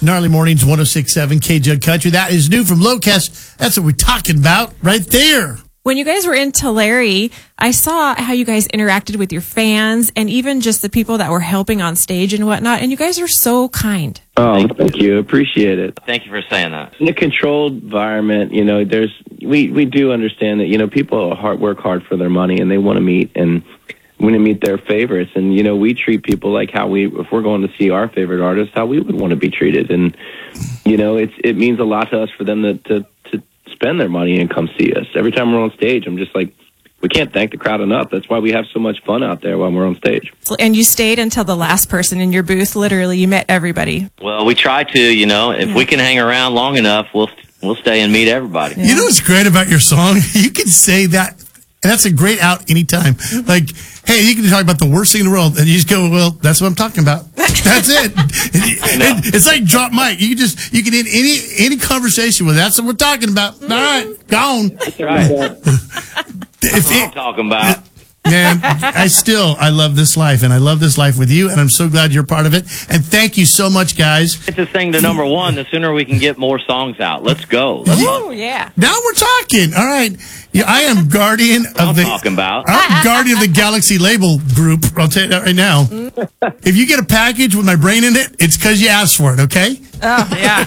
Gnarly Mornings, 106.7 K-Jug Country. That is new from Locust. That's what we're talking about right there. When you guys were in Tulare, I saw how you guys interacted with your fans and even just the people that were helping on stage and whatnot. And you guys are so kind. Oh, thank you. Appreciate it. Thank you for saying that. In a controlled environment, we do understand that, people work hard for their money and they want to meet their favorites. And, we treat people like if we're going to see our favorite artist, how we would want to be treated. And, it means a lot to us for them to spend their money and come see us. Every time we're on stage, I'm just like, we can't thank the crowd enough. That's why we have so much fun out there when we're on stage. And you stayed until the last person in your booth. Literally, you met everybody. Well, we try to, if we can hang around long enough, we'll stay and meet everybody. Yeah. You know what's great about your song? You can say that, and that's a great out anytime. Like, hey, you can talk about the worst thing in the world, and you just go, well, that's what I'm talking about. That's it. It's like drop mic. You can end any conversation with that's what we're talking about. All right, gone. That's right. That's what I'm talking about. Man, I love this life, and I love this life with you, and I'm so glad you're part of it. And thank you so much, guys. Get this thing to number one. The sooner we can get more songs out. Let's go. Oh, yeah. Now we're talking. All right. Yeah, I am guardian of I'm guardian of the Galaxy Label Group. I'll tell you that right now. If you get a package with my brain in it, it's because you asked for it, okay? Oh, yeah.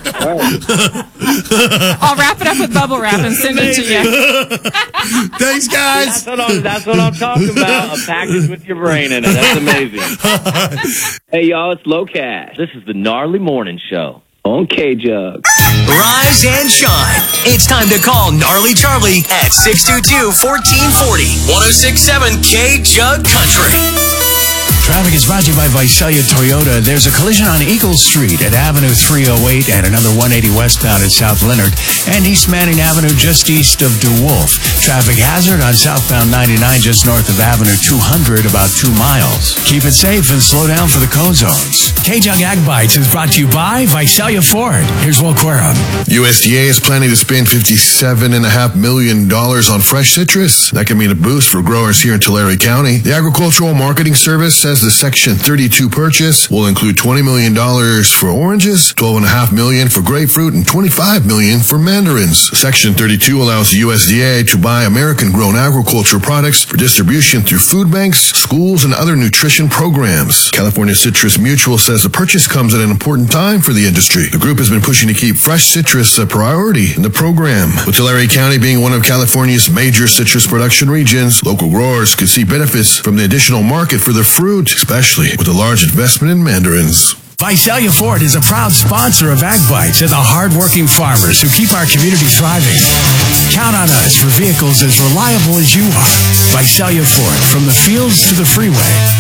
I'll wrap it up with bubble wrap and send it to you. Thanks, guys. That's what I'm talking about. A package with your brain in it. That's amazing. Hey, y'all, it's Locast. This is the Gnarly Morning Show on K-Jug. Rise and shine. It's time to call Gnarly Charlie at 622-1440. 106.7 K-Jug Country. Traffic is brought to you by Visalia Toyota. There's a collision on Eagle Street at Avenue 308 and another 180 westbound at South Leonard and East Manning Avenue just east of DeWolf. Traffic hazard on southbound 99 just north of Avenue 200, about 2 miles. Keep it safe and slow down for the cone zones. K-Jug Ag Bites is brought to you by Visalia Ford. Here's Will Querom. USDA is planning to spend $57.5 million on fresh citrus. That could mean a boost for growers here in Tulare County. The Agricultural Marketing Service says the Section 32 purchase will include $20 million for oranges, $12.5 million for grapefruit, and $25 million for mandarins. Section 32 allows the USDA to buy American-grown agricultural products for distribution through food banks, schools, and other nutrition programs. California Citrus Mutual says the purchase comes at an important time for the industry. The group has been pushing to keep fresh citrus a priority in the program. With Tulare County being one of California's major citrus production regions, local growers could see benefits from the additional market for their fruit, especially with a large investment in mandarins. Visalia Ford is a proud sponsor of Ag Bites and the hard-working farmers who keep our community thriving. Count on us for vehicles as reliable as you are. Visalia Ford, from the fields to the freeway.